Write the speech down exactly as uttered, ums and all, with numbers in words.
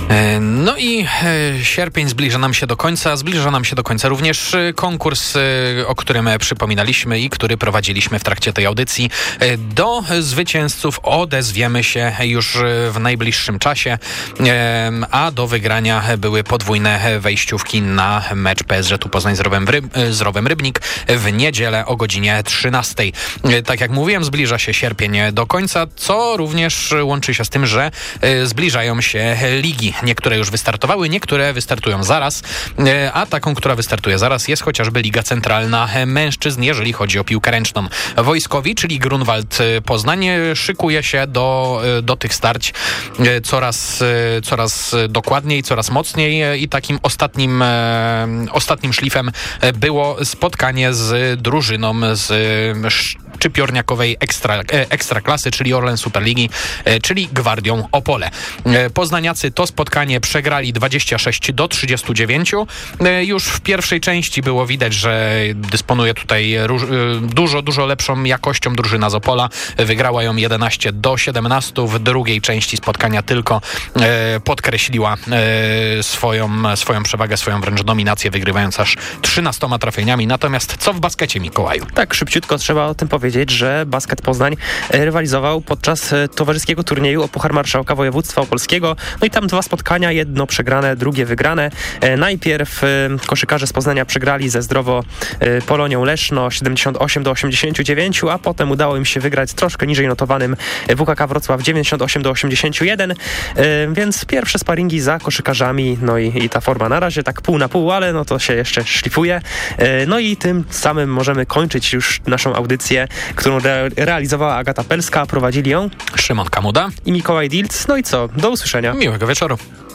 No i sierpień zbliża nam się do końca. Zbliża nam się do końca również konkurs, o którym przypominaliśmy i który prowadziliśmy w trakcie tej audycji. Do zwycięzców odezwiemy się już w najbliższym czasie, a do wygrania były podwójne wejściówki na mecz P S Z-u Poznań z Rowem, Ryb, z Rowem Rybnik w niedzielę o godzinie trzynastej. Tak jak mówiłem, zbliża się sierpień do końca, co również łączy się z tym, że zbliżają się ligi. Niektóre już wystartowały, niektóre wystartują zaraz, a taką, która wystartuje zaraz, jest chociażby Liga Centralna Mężczyzn, jeżeli chodzi o piłkę ręczną. Wojskowi, czyli Grunwald Poznań, szykuje się do, do tych starć coraz, coraz dokładniej, coraz mocniej i takim ostatnim, ostatnim szlifem było spotkanie z drużyną z szczypiorniakowej ekstra, ekstraklasy, czyli Orlen Superligi, czyli Gwardią Opole. Poznaniacy to spotkanie przegrali dwadzieścia sześć do trzydziestu dziewięciu. Już w pierwszej części było widać, że dysponuje tutaj dużo, dużo lepszą jakością drużyna z Opola. Wygrała ją jedenaście do siedemnastu. W drugiej części spotkania tylko podkreśliła swoją, swoją przewagę, swoją wręcz dominację, wygrywając aż trzynastoma trafieniami. Natomiast co w baskecie, Mikołaju? Tak, szybciutko trzeba o tym powiedzieć, że Basket Poznań rywalizował podczas towarzyskiego turnieju o Puchar Marszałka Województwa Opolskiego. No i tam dwa spotkania, jedno przegrane, drugie wygrane. Najpierw koszykarze z Poznania przegrali ze Zdrowo Polonią Leszno siedemdziesiąt osiem do osiemdziesięciu dziewięciu, a potem udało im się wygrać z troszkę niżej notowanym W K K Wrocław dziewięćdziesiąt osiem do osiemdziesięciu jeden, więc pierwsze sparingi za koszykarzami, no i, i ta forma na razie tak pół na pół, ale no to się jeszcze szlifuje. No i tym samym możemy kończyć już naszą audycję, którą re- realizowała Agata Pelska, prowadzili ją Szymon Kamuda i Mikołaj Dilc. No i co? Do usłyszenia. Miłego wieczoru.